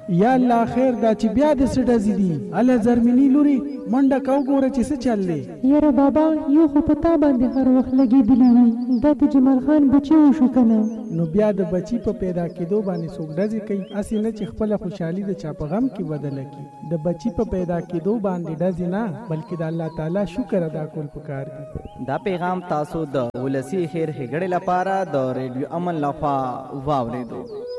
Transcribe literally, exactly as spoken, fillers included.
یا الله خیر دا چې بیا د څه ډزې دي اله زرمینی لوري منډه کا وګوره چې څه چل دی. یاره بابا یو خو په تا باندې هر وخت لګېدلی وي دا د جمال خان بچی وشو که نه. نو بیا د بچی په پیدا کېدو باندې څوک ډزې کوي هسې نه چې خپله خوشحالي د چا په غم کې بدله کړي. د بچی په پیدا کېدو باندې ډزې نه بلکې د الله تعالی شکر ادا کول پکار دي. دا پیغام تاسو د ولسی خیر هګړې لپاره د ریډیو امن لخوا واورېدو.